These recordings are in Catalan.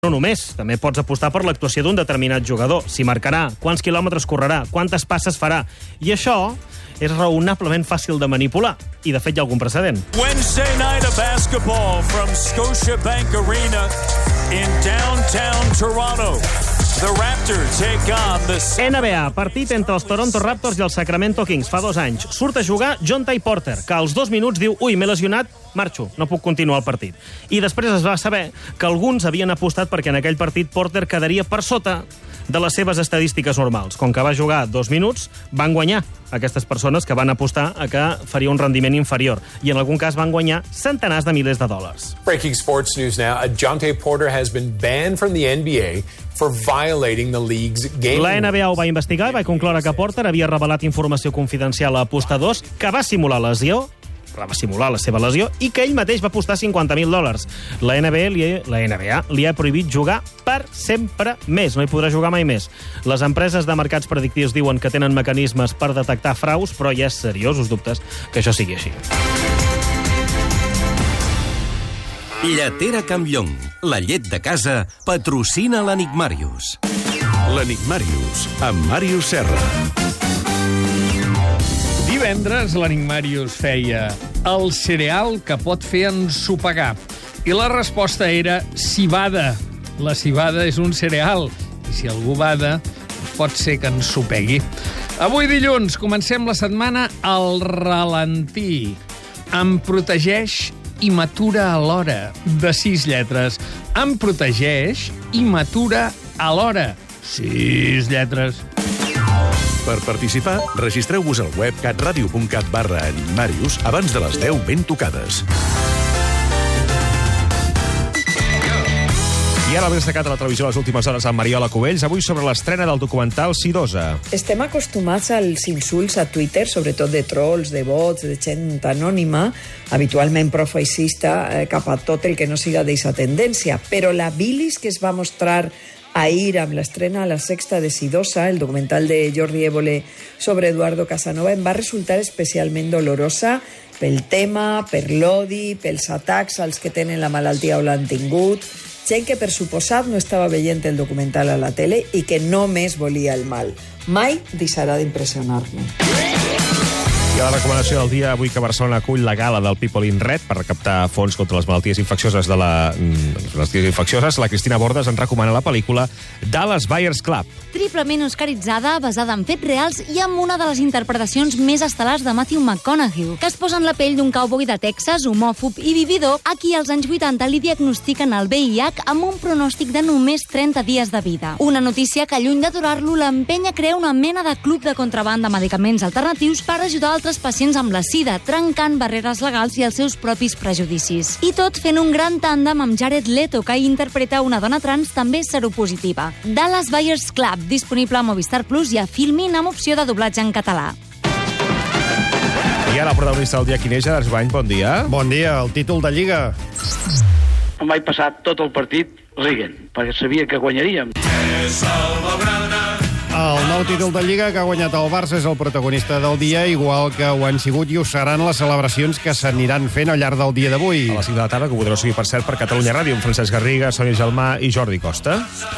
no només. També pots apostar per l'actuació d'un determinat jugador. Si marcarà, quants quilòmetres correrà, quantes passes farà. I això és raonablement fàcil de manipular. I, de fet, hi ha algun precedent. Wednesday night of basketball from Scotiabank Arena in downtown Toronto. The Raptors take on the... NBA, partit entre els Toronto Raptors i els Sacramento Kings fa 2 anys. Surt a jugar Jonte Porter, que als 2 minuts diu «Ui, m'he lesionat, marxo, no puc continuar el partit». I després es va saber que alguns havien apostat perquè en aquell partit Porter quedaria per sota de les seves estadístiques normals. Com que va jugar 2 minuts, van guanyar aquestes persones que van apostar a que faria un rendiment inferior. I en algun cas van guanyar centenars de milers de dòlars. Breaking sports news now. Jonte Porter has been banned from the NBA for violating the league's game. La NBA ho va investigar i va concloure que Porter havia revelat informació confidencial a apostadors, que va simular la seva lesió, i que ell mateix va apostar $50.000. La NBA li ha prohibit jugar per sempre més. No hi podrà jugar mai més. Les empreses de mercats predictius diuen que tenen mecanismes per detectar fraus, però hi ha seriosos dubtes que això sigui així. Lletera Campllong, la llet de casa, patrocina l'Enigmàrius. L'Enigmàrius, amb Màrius Serra. Divendres l'Enigmàrius feia el cereal que pot fer ensopegar. I la resposta era civada. La civada és un cereal. I si algú bada, pot ser que ensopegui. Avui dilluns comencem la setmana al ralentí. Em protegeix i matura alhora. De 6 lletres. Em protegeix i matura alhora. 6 lletres. Per participar, registreu-vos al web catradio.cat/enigmàrius abans de les 10 ben tocades. I ara el més destacat a la televisió a les últimes hores amb Mariola Cubells, avui sobre l'estrena del documental Sidosa. Estem acostumats als insults a Twitter, sobretot de trolls, de bots, de gent anònima, habitualment profeixista, cap a tot el que no siga d'eixa tendència. Però la bilis que es va mostrar ahir amb l'estrena a La Sexta de Sidosa, el documental de Jordi Évole sobre Eduardo Casanova, em va resultar especialment dolorosa pel tema, per l'odi, pels atacs als que tenen la malaltia o l'han tingut, gent que per suposat no estava veient el documental a la tele i que només volia el mal. Mai deixarà d'impressionar-me. I a la recomanació del dia, avui que Barcelona acull la gala del People in Red per recaptar fons contra les malalties infeccioses la Cristina Bordes ens recomana la pel·lícula Dallas Buyers Club. Triplement oscaritzada, basada en fets reals i amb una de les interpretacions més estel·lars de Matthew McConaughey, que es posa en la pell d'un cowboy de Texas, homòfob i vividor, a qui als anys 80 li diagnostiquen el VIH amb un pronòstic de només 30 dies de vida. Una notícia que, lluny d'aturar-lo, l'empenya a crear una mena de club de contraban de medicaments alternatius per ajudar altres pacients amb la sida, trencant barreres legals i els seus propis prejudicis. I tot fent un gran tàndem amb Jared Leto, que interpreta una dona trans també seropositiva. Dallas Buyers Club, disponible a Movistar Plus i a Filmin amb opció de doblatge en català. I ara el protagonista del dia, quin és, Gerard Jubany? Bon dia. Bon dia, el títol de Lliga. Em vaig passar tot el partit rient, perquè sabia que guanyaríem. El nou títol de Lliga que ha guanyat el Barça és el protagonista del dia, igual que ho han sigut i ho seran les celebracions que s'aniran fent al llarg del dia d'avui. A les 5 de la tarda, que ho podreu seguir, per cert, per Catalunya Ràdio, amb Francesc Garriga, Sònia Gelmà i Jordi Costa.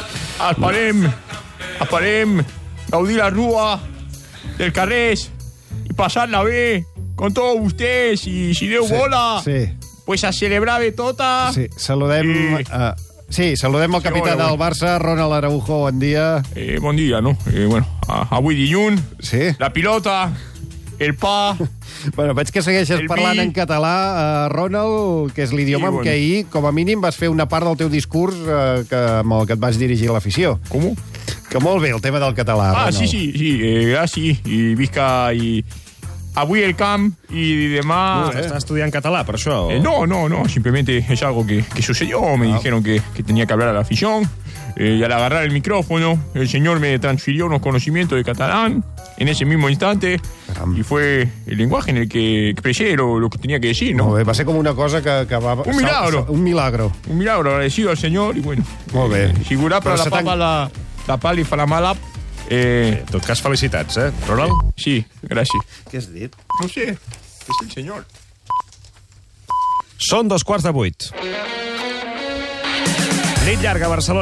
Esperem gaudir la rua del Carrés i passar-la bé con todos ustedes i si Déu vola, pues a celebrar de tota. Sí, saludem el capità del Barça, Ronald Araujo, bon dia. Bon dia, no? Avui dilluns, la pilota, el pa... Bueno, veig que segueixes parlant en català, Ronald, que és l'idioma amb què ahir, com a mínim, vas fer una part del teu discurs amb el que et vas dirigir a l'afició. Com? Que molt bé, el tema del català, Ronald. Sí, gràcies, i visca i... Avui el camp y demás... ¿Estás estudiando catalán por eso? No, simplemente es algo que sucedió. Me dijeron que tenía que hablar a la afición. Y al agarrar el micrófono, el señor me transfirió unos conocimientos de catalán en ese mismo instante. Y fue el lenguaje en el que expresé lo que tenía que decir, ¿no? Molt bé, va ser com una cosa que va... Un milagro. Un milagro. Un milagro, agradecido al señor y bueno. Molt bé. Figurar para la papa, la pala i para la mala. En tot cas, felicitats, Ronald? Sí, gràcies. Què has dit? No sé, és el senyor. Són 7:15. Nit llarga a Barcelona.